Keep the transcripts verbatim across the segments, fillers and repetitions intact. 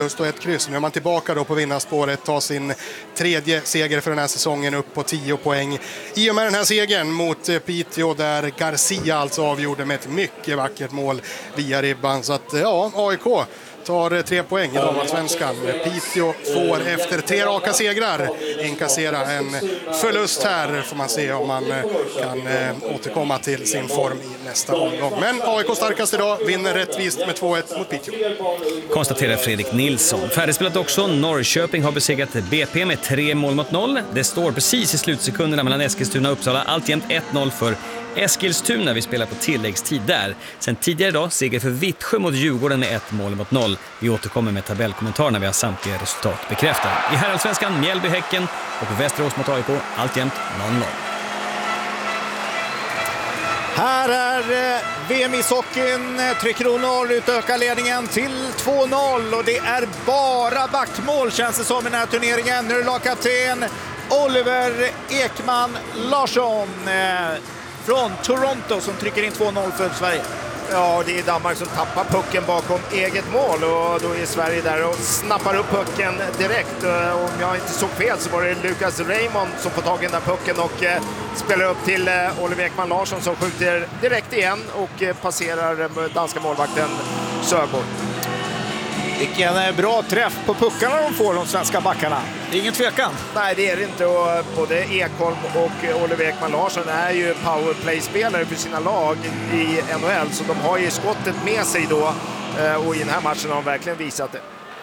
Just och ett kryss. Nu är man tillbaka då på vinnarspåret, tar sin tredje seger för den här säsongen upp på tio poäng. I och med den här segern mot Piteå där Garcia alltså avgjorde med ett mycket vackert mål via ribban. Så att ja, A I K tar tre poäng i damallsvenskan. Piteå får efter tre raka segrar inkassera en förlust här. Får man se om man kan återkomma till sin form i nästa omgång. Men A I K starkast idag vinner rättvist med två ett mot Piteå. Konstaterar Fredrik Nilsson. Färdigspelat också. Norrköping har besegrat B P med tre mål mot noll. Det står precis i slutsekunderna mellan Eskilstuna och Uppsala. Alltjämt ett noll för Eskilstuna. Vi spelar på tilläggstid där. Sen tidigare idag seger för Vittsjö mot Djurgården med ett mål mot noll. Vi återkommer med tabellkommentar när vi har samtliga resultat bekräftade. I herrallsvenskan Mjällby Häcken och Västerås mot A I K alltjämt noll noll. Här är V M ishockeyn. Tre Kronor utökar ledningen till två noll och det är bara backmål känns det som i den här turneringen. Nu är lagkapten Oliver Ekman Larsson från Toronto som trycker in två noll för Sverige. Ja, det är Danmark som tappar pucken bakom eget mål och då är Sverige där och snappar upp pucken direkt. Om jag inte såg fel så var det Lucas Raymond som får tag i den där pucken och eh, spelar upp till eh, Oliver Ekman Larsson som skjuter direkt igen och eh, passerar eh, danska målvakten Söborg. Vilken bra träff på puckarna de får, de svenska backarna. Det är ingen tvekan. Nej, det är det inte. Och både Ekholm och Oliver Ekman Larsson är ju powerplay-spelare för sina lag i N H L. Så de har ju skottet med sig då. Och i den här matchen har de verkligen visat det.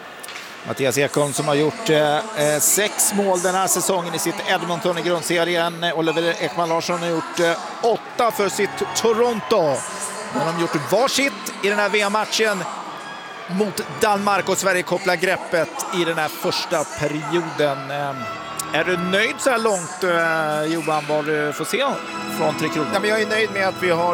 Mattias Ekholm som har gjort eh, sex mål den här säsongen i sitt Edmonton i grundserien. Oliver Ekman Larsson har gjort eh, åtta för sitt Toronto. De har gjort varsitt i den här V M-matchen mot Danmark och Sverige kopplar greppet i den här första perioden. Är du nöjd så här långt, Johan, vad du får se från Tre Kronor? Ja, men jag är nöjd med att vi har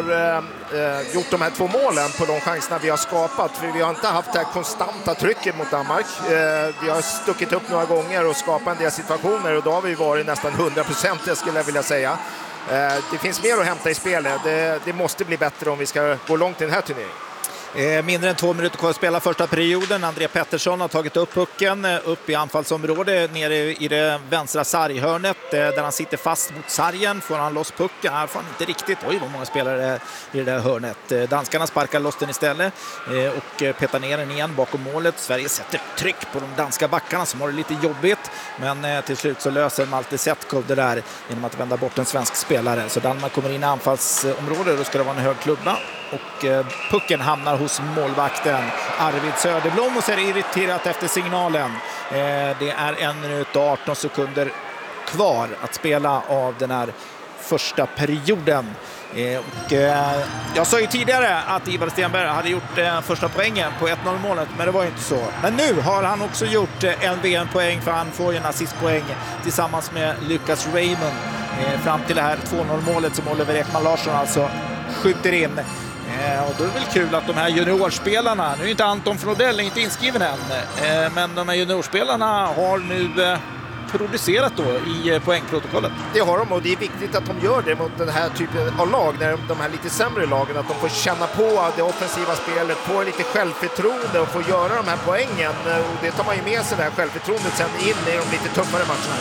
eh, gjort de här två målen på de chanserna vi har skapat. För vi har inte haft det här konstanta trycket mot Danmark. Eh, vi har stuckit upp några gånger och skapat en del situationer och då har vi varit nästan hundra procent, skulle jag vilja säga. Eh, det finns mer att hämta i spelet. Det, det måste bli bättre om vi ska gå långt i den här turneringen. Eh, mindre än två minuter kvar att spela första perioden. André Pettersson har tagit upp pucken eh, upp i anfallsområdet nere i det vänstra sarghörnet eh, där han sitter fast mot sargen. Får han loss pucken? Här får han inte riktigt. Oj, vad många spelare i det där hörnet. Eh, danskarna sparkar loss den istället eh, och eh, petar ner den igen bakom målet. Sverige sätter tryck på de danska backarna som har det lite jobbigt. Men eh, till slut så löser Malte Setkov det där genom att vända bort en svensk spelare. Så Danmark kommer in i anfallsområdet och då ska det vara en hög klubba. Och eh, pucken hamnar hos målvakten Arvid Söderblom och ser irriterat efter signalen. Eh, det är en minut och arton sekunder kvar att spela av den här första perioden. Eh, och, eh, jag sa ju tidigare att Ivar Stenberg hade gjort eh, första poängen på ett noll målet, men det var inte så. Men nu har han också gjort eh, en V M-poäng för han får ju en assistpoäng tillsammans med Lucas Raymond eh, fram till det här två noll målet som Oliver Ekman Larsson alltså skjuter in. Eh, och då är det väl kul att de här juniorspelarna, nu är inte Anton Frodell inte inskriven än, eh, men de här juniorspelarna har nu eh, producerat då i eh, poängprotokollet. Det har de och det är viktigt att de gör det mot den här typen av lag, när de här lite sämre lagen, att de får känna på det offensiva spelet, få lite självförtroende och få göra de här poängen. Och det tar man ju med sig, det här självförtroendet sen in i de lite tuffare matcherna.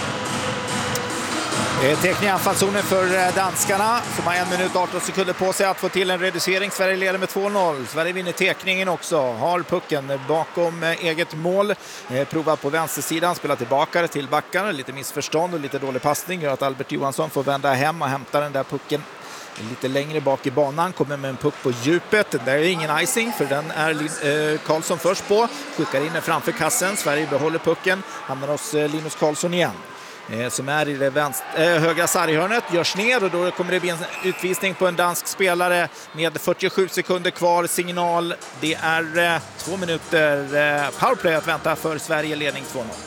Teckning i anfallszonen för danskarna som har en minut och arton sekunder på sig att få till en reducering. Sverige leder med två noll. Sverige vinner teckningen också. Har pucken bakom eget mål. Provar på vänstersidan, spelar tillbaka till backarna. Lite missförstånd och lite dålig passning gör att Albert Johansson får vända hem och hämta den där pucken lite längre bak i banan. Kommer med en puck på djupet. Det är ingen icing för den är eh, Karlsson först på. Skickar in den framför kassen. Sverige behåller pucken. Hamnar hos eh, Linus Karlsson igen. Eh, som är i det vänster, eh, högra sarghörnet, görs ner och då kommer det bli en utvisning på en dansk spelare med fyrtiosju sekunder kvar. Signal, det är eh, två minuter eh, powerplay att vänta för Sverige, ledning två noll.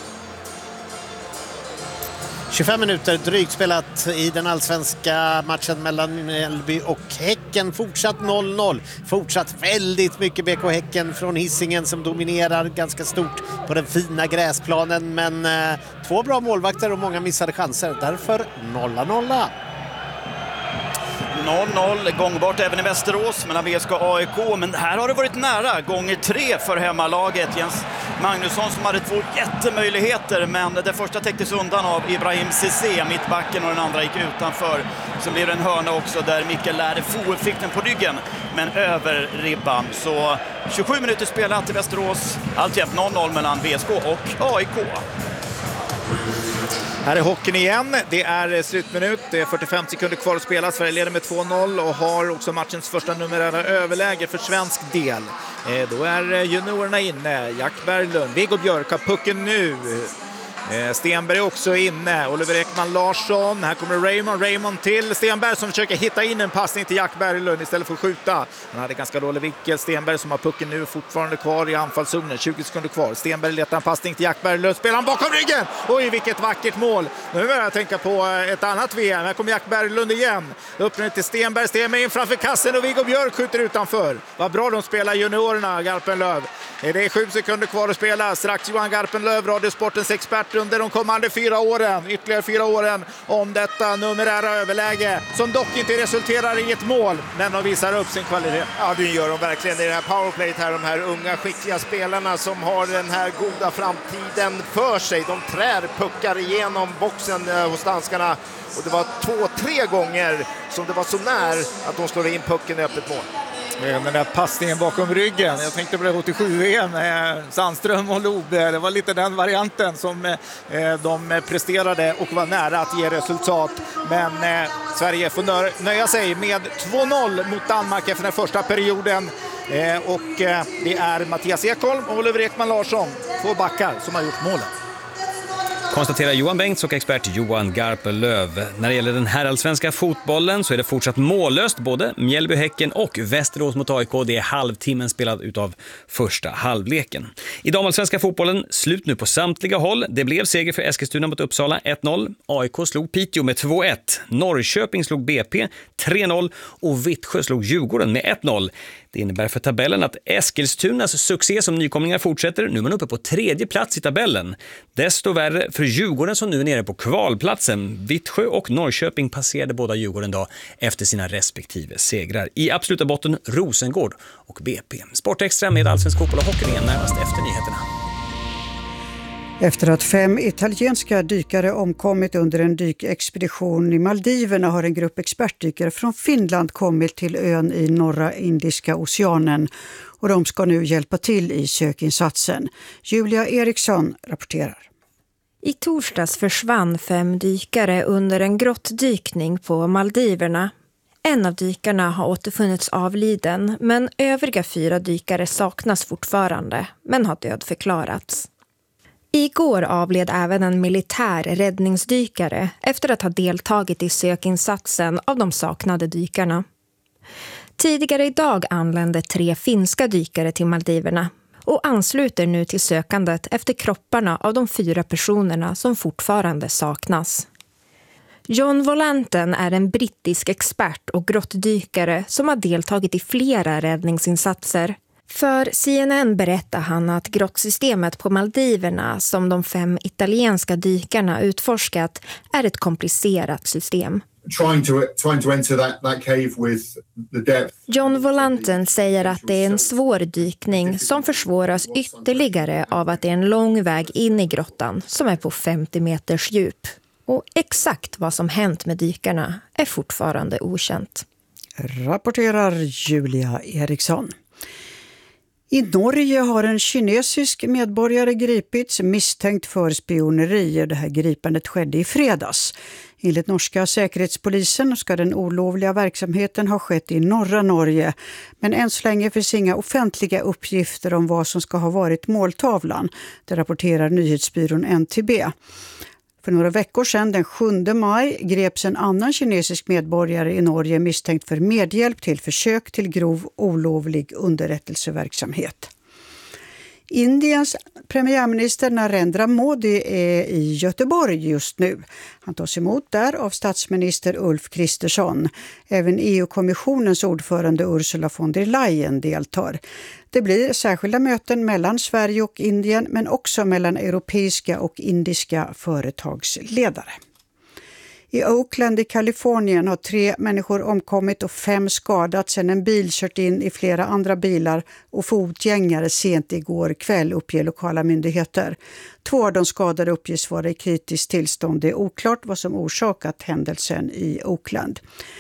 tjugofem minuter drygt spelat i den allsvenska matchen mellan Mjällby och Häcken. Fortsatt noll noll. Fortsatt väldigt mycket B K Häcken från Hisingen som dominerar ganska stort på den fina gräsplanen. Men eh, två bra målvakter och många missade chanser. Därför nolla nolla. noll noll, gångbart även i Västerås mellan V S K och A I K, men här har det varit nära, gånger tre för hemmalaget. Jens Magnusson som hade två jättemöjligheter, men det första täcktes undan av Ibrahim Cissé, mittbacken, och den andra gick utanför. Så blev det en hörna också där Mikael Lärde fick den på ryggen, men över ribban. Så tjugosju minuter spelat i Västerås, alltjämt noll noll mellan V S K och A I K. Här är hockeyn igen. Det är slutminut. Det är fyrtiofem sekunder kvar att spela. Sverige leder med två noll och har också matchens första numerära överläge för svensk del. Eh, då är juniorerna inne. Jack Berglund, Viggo Björk har pucken nu. Eh, Stenberg också inne. Oliver Ekman Larsson. Här kommer Raymond. Raymond till Stenberg som försöker hitta in en passning till Jack Berglund istället för att skjuta. Han hade ganska dålig vinkel. Stenberg som har pucken nu fortfarande kvar i anfallszonen. tjugo sekunder kvar. Stenberg letar en passning till Jack Berglund. Spelar han bakom ryggen. Oj, vilket vackert mål. Nu vill jag tänka på ett annat V M. Här kommer Jack Berglund igen. Upp till Stenberg. Stenberg in framför kassen och Viggo Björk skjuter utanför. Vad bra de spelar juniorerna, Garpenlöv. Det är sju sekunder kvar att spela. Strax Johan Garpenlöv, Radiosportens expert under de kommande fyra åren, ytterligare fyra åren, om detta numerära överläge som dock inte resulterar i ett mål, men de visar upp sin kvalitet. Ja, det gör de verkligen i det här powerplayet här, de här unga skickliga spelarna som har den här goda framtiden för sig. De trär puckar igenom boxen eh, hos danskarna, och det var två, tre gånger som det var så när att de slår in pucken i öppet mål. Den där passningen bakom ryggen. Jag tänkte på det åttiosju V M med Sandström och Lobe. Det var lite den varianten som de presterade och var nära att ge resultat. Men Sverige får nöja sig med två noll mot Danmark efter den första perioden. Och det är Mattias Ekholm och Oliver Ekman Larsson, två backar, som har gjort målen. Konstaterar Johan Bengts och expert Johan Garpenlöv. När det gäller den här allsvenska fotbollen så är det fortsatt mållöst. Både Mjällby-Häcken och Västerås mot A I K. Det är halvtimmen spelad utav första halvleken. I damallsvenska fotbollen slut nu på samtliga håll. Det blev seger för Eskilstuna mot Uppsala ett noll. A I K slog Piteå med två ett. Norrköping slog B P tre noll och Vittsjö slog Djurgården med ett noll. Det innebär för tabellen att Eskilstunas succé som nykomlingar fortsätter. Nu är man uppe på tredje plats i tabellen. Desto värre för Djurgården som nu är nere på kvalplatsen. Vittsjö och Norrköping passerade båda Djurgården då efter sina respektive segrar. I absoluta botten Rosengård och B P. Sportextra med allsvensk fotboll och hockey igen närmast efter nyheterna. Efter att fem italienska dykare omkommit under en dykexpedition i Maldiverna har en grupp expertdykare från Finland kommit till ön i norra Indiska oceanen, och de ska nu hjälpa till i sökinsatsen. Julia Eriksson rapporterar. I torsdags försvann fem dykare under en grottdykning på Maldiverna. En av dykarna har återfunnits avliden, men övriga fyra dykare saknas fortfarande, men har dödförklarats. Igår avled även en militär räddningsdykare efter att ha deltagit i sökinsatsen av de saknade dykarna. Tidigare idag anlände tre finska dykare till Maldiverna och ansluter nu till sökandet efter kropparna av de fyra personerna som fortfarande saknas. John Volanten är en brittisk expert och grottdykare som har deltagit i flera räddningsinsatser. För C N N berättar han att grottsystemet på Maldiverna som de fem italienska dykarna utforskat är ett komplicerat system. Trying to, trying to enter that, that cave with the depth. John Volanten säger att det är en svår dykning som försvåras ytterligare av att det är en lång väg in i grottan som är på femtio meters djup. Och exakt vad som hänt med dykarna är fortfarande okänt. Rapporterar Julia Eriksson. I Norge har en kinesisk medborgare gripits misstänkt för spioneri. Det här gripandet skedde i fredags. Enligt norska säkerhetspolisen ska den olovliga verksamheten ha skett i norra Norge. Men än så länge finns inga offentliga uppgifter om vad som ska ha varit måltavlan. Det rapporterar nyhetsbyrån N T B. För några veckor sedan, den sjunde maj, greps en annan kinesisk medborgare i Norge misstänkt för medhjälp till försök till grov olovlig underrättelseverksamhet. Indiens premiärminister Narendra Modi är i Göteborg just nu. Han tas emot där av statsminister Ulf Kristersson. Även E U-kommissionens ordförande Ursula von der Leyen deltar. Det blir särskilda möten mellan Sverige och Indien, men också mellan europeiska och indiska företagsledare. I Oakland i Kalifornien har tre människor omkommit och fem skadats sedan en bil kört in i flera andra bilar och fotgängare sent igår kväll, uppger lokala myndigheter. Två av de skadade uppges vara i kritiskt tillstånd. Det är oklart vad som orsakat händelsen i Oakland.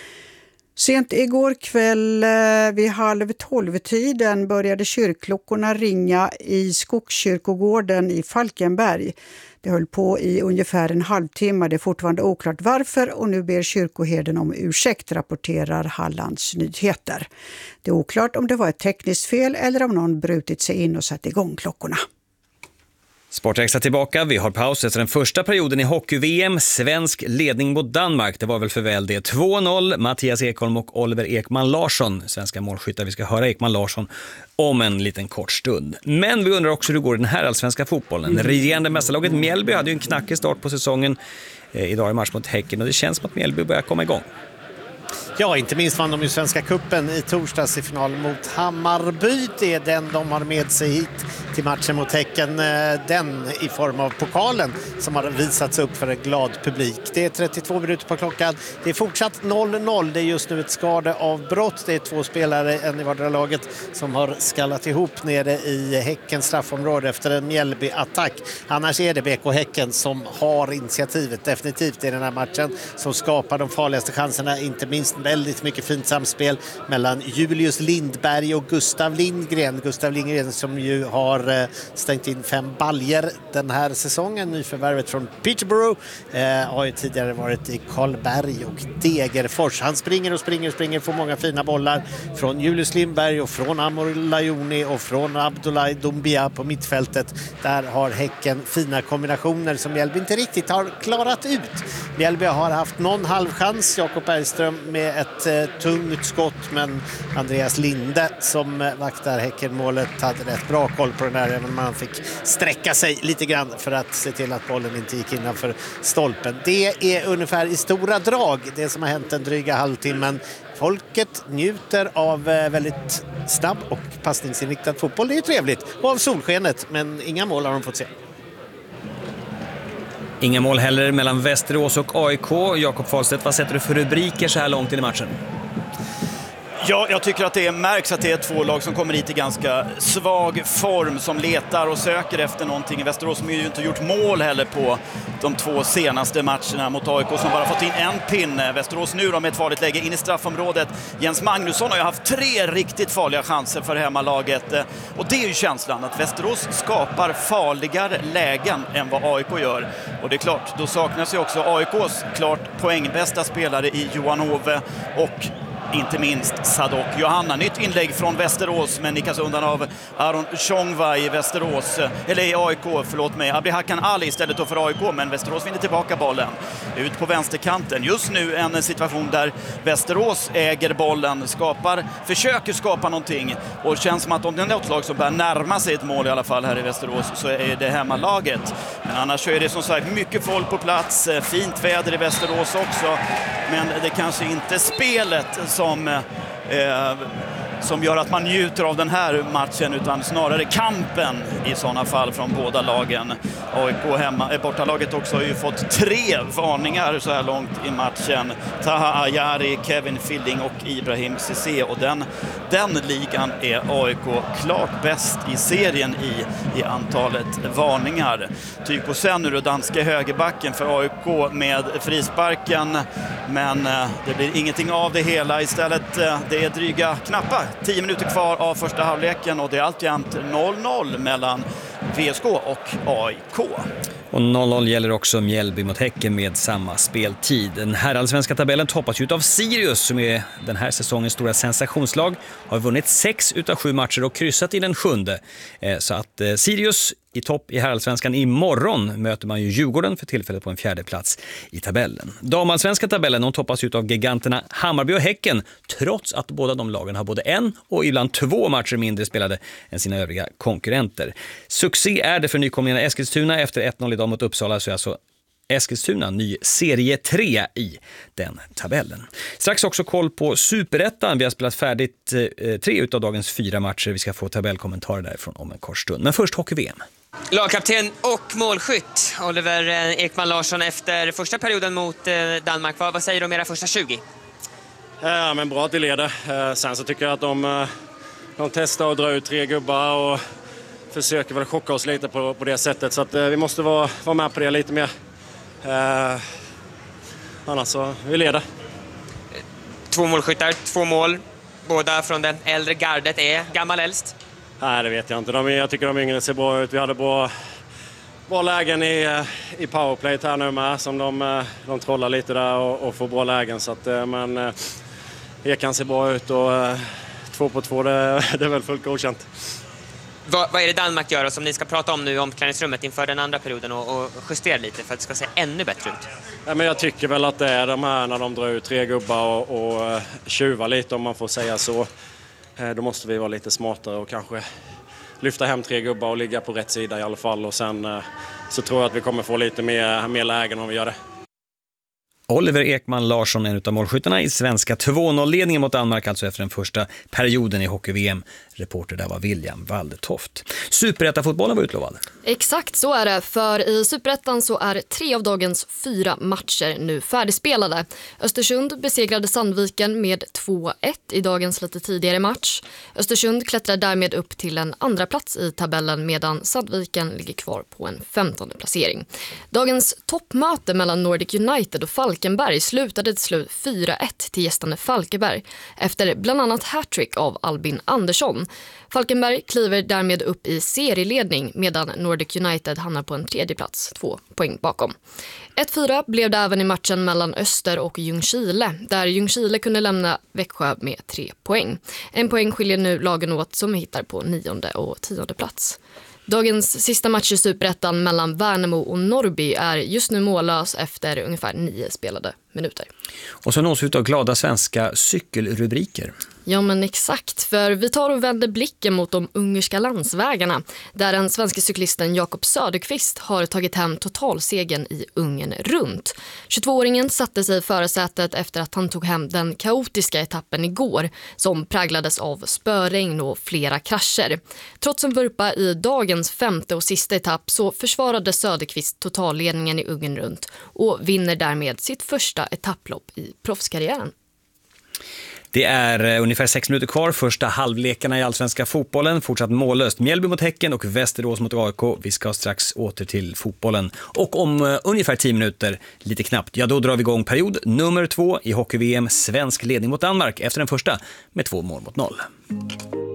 Sent igår kväll vid halv tolv-tiden började kyrkklockorna ringa i Skogskyrkogården i Falkenberg. Det höll på i ungefär en halvtimme. Det är fortfarande oklart varför och nu ber kyrkoherden om ursäkt, rapporterar Hallands Nyheter. Det är oklart om det var ett tekniskt fel eller om någon brutit sig in och satt igång klockorna. Sportextra tillbaka. Vi har paus efter den första perioden i hockey-V M. Svensk ledning mot Danmark. Det var väl för väl det. två noll. Mattias Ekholm och Oliver Ekman Larsson. Svenska målskyttar. Vi ska höra Ekman Larsson om en liten kort stund. Men vi undrar också hur det går i den här allsvenska fotbollen. Mm. Regerande mästarlaget Mjällby hade ju en knackig start på säsongen. Eh, idag i match mot Häcken. Och det känns som att Mjällby börjar komma igång. Ja, inte minst vann de ju Svenska kuppen i torsdags i final mot Hammarby. Det är den de har med sig hit till matchen mot Häcken. Den i form av pokalen som har visats upp för en glad publik. Det är trettiotvå minuter på klockan. Det är fortsatt noll noll. Det är just nu ett skadeavbrott. Det är två spelare, en i vardera laget, som har skallat ihop nere i Häckens straffområde efter en Mjällby-attack. Annars är det B K Häcken som har initiativet definitivt i den här matchen, som skapar de farligaste chanserna, inte minst väldigt mycket fint samspel mellan Julius Lindberg och Gustav Lindgren. Gustav Lindgren som ju har stängt in fem baljer den här säsongen. Nyförvärvet från Peterborough eh, har ju tidigare varit i Karlberg och Degerfors. Han springer och springer och springer, får många fina bollar från Julius Lindberg och från Amor Lajoni och från Abdoulaye Doumbia på mittfältet. Där har Häcken fina kombinationer som Mjällby inte riktigt har klarat ut. Mjällby har haft någon halvchans. Jakob Bergström med ett eh, tungt skott, men Andreas Linde som eh, vaktar Häckenmålet hade rätt bra koll på den här, även om man fick sträcka sig lite grann för att se till att bollen inte gick innanför stolpen. Det är ungefär i stora drag det som har hänt den dryga halvtimmen. Folket njuter av eh, väldigt snabb och passningsinriktad fotboll. Det är ju trevligt. Och av solskenet, men inga mål har de fått se. Inga mål heller mellan Västerås och A I K. Jakob Fahlstedt, vad sätter du för rubriker så här långt in i matchen? Ja, jag tycker att det märks att det är två lag som kommer hit i ganska svag form, som letar och söker efter någonting. Västerås som ju inte gjort mål heller på de två senaste matcherna mot A I K, som bara fått in en pinne. Västerås nu då med ett farligt läge in i straffområdet. Jens Magnusson har ju haft tre riktigt farliga chanser för hemmalaget. Och det är ju känslan att Västerås skapar farligare lägen än vad A I K gör. Och det är klart, då saknas ju också A I K:s klart poängbästa spelare i Johan Hove och inte minst Sadok Johanna. Nytt inlägg från Västerås, men nickas undan av Aron Tjongva i Västerås, eller i A I K, förlåt mig. Abdi Hakan Ali istället då för A I K, men Västerås vinner tillbaka bollen. Ut på vänsterkanten. Just nu en situation där Västerås äger bollen, skapar, försöker skapa någonting. Och känns som att om det är något lag som börjar närma sig ett mål i alla fall här i Västerås, så är det hemmalaget. Men annars så är det som sagt mycket folk på plats, fint väder i Västerås också. Men det kanske inte spelet som, eh, som gör att man njuter av den här matchen, utan snarare kampen i sådana fall från båda lagen. A I K hemma, eh, bortalaget också har ju fått tre varningar så här långt i matchen. Taha Ayari, Kevin Filling och Ibrahim Cissé, och den, den ligan är A I K klart bäst i serien i, i antalet varningar. Tyko sen nu då danska högerbacken för A I K med frisparken, men eh, det blir ingenting av det hela. Istället eh, det är dryga knappa tio minuter kvar av första halvleken och det är alltjämt noll noll mellan V S K och A I K. Och noll noll gäller också Mjällby mot Häcken med samma speltid. Den här allsvenska tabellen toppas ut av Sirius, som är den här säsongens stora sensationslag. Har vunnit sex utav sju matcher och kryssat i den sjunde. Så att Sirius i topp i herrallsvenskan. Imorgon möter man ju Djurgården för tillfället på en fjärde plats i tabellen. Damallsvenska tabellen, de toppas ut av giganterna Hammarby och Häcken, trots att båda de lagen har både en och ibland två matcher mindre spelade än sina övriga konkurrenter. Succé är det för nykomlingarna Eskilstuna. Efter ett noll idag mot Uppsala så är alltså Eskilstuna ny serie tre i den tabellen. Strax också koll på Superettan. Vi har spelat färdigt eh, tre utav dagens fyra matcher. Vi ska få tabellkommentarer därifrån om en kort stund. Men först hockey-V M. Lagkapten och målskytt Oliver Ekman Larsson efter första perioden mot Danmark. Vad, vad säger du om era första tjugo? Ja, men bra att vi leder. Sen så tycker jag att de, de testar att dra ut tre gubbar och försöker väl chocka oss lite på, på det sättet. Så att vi måste vara, vara med på det lite mer. Eh, annars så vi leder. Två målskyttar, två mål. Båda från det äldre gardet. Är gammal äldst? Nej, det vet jag inte. De, jag tycker de yngre ser bra ut. Vi hade bra, bra lägen i, i powerplay här nu med. Som de, de trollar lite där och, och får bra lägen. Så att, men Ekan ser bra ut och två på två, det, det är väl fullt godkänt. Vad, vad är det Danmark gör som ni ska prata om nu i omklädningsrummet inför den andra perioden och, och justera lite för att det ska se ännu bättre ut? Ja, men jag tycker väl att det är de här när de drar ut tre gubbar och, och tjuvar lite, om man får säga så. Då måste vi vara lite smartare och kanske lyfta hem tre gubbar och ligga på rätt sida i alla fall. Och sen så tror jag att vi kommer få lite mer, mer lägen om vi gör det. Oliver Ekman Larsson, en av målskyttarna i svenska två noll-ledningen mot Danmark, alltså efter den första perioden i hockey-V M. Reporter där var William Waldetoft. Superettan-fotbollen var utlovad. Exakt så är det, för i Superettan så är tre av dagens fyra matcher nu färdigspelade. Östersund besegrade Sandviken med två ett i dagens lite tidigare match. Östersund klättrar därmed upp till en andra plats i tabellen medan Sandviken ligger kvar på en femtonde placering. Dagens toppmöte mellan Nordic United och Falkenberg slutade till slut fyra ett till gästande Falkenberg efter bland annat hattrick av Albin Andersson. Falkenberg kliver därmed upp i serieledning medan Nordic United hamnar på en tredje plats, två poäng bakom. ett fyra blev det även i matchen mellan Öster och Ljungskile, där Ljungskile kunde lämna Växjö med tre poäng. En poäng skiljer nu lagen åt som hittar på nionde och tionde plats. Dagens sista match i Superettan mellan Värnamo och Norrby är just nu mållös efter ungefär nio spelade minuter. Och så nås ut av glada svenska cykelrubriker. Ja, men exakt, för vi tar och vänder blicken mot de ungerska landsvägarna där den svenska cyklisten Jakob Söderqvist har tagit hem totalsegen i Ungern runt. tjugotvååringen satte sig i förarsätet efter att han tog hem den kaotiska etappen igår som präglades av spöregn och flera krascher. Trots en vurpa i dagens femte och sista etapp så försvarade Söderqvist totalledningen i Ungern runt och vinner därmed sitt första etapplopp i proffskarriären. Det är ungefär sex minuter kvar, första halvlekarna i allsvenska fotbollen. Fortsatt mållöst. Mjällby mot Häcken och Västerås mot A I K. Vi ska strax åter till fotbollen. Och om uh, ungefär tio minuter, lite knappt, ja då drar vi igång period nummer två i hockey-V M. Svensk ledning mot Danmark efter den första med två mål mot noll.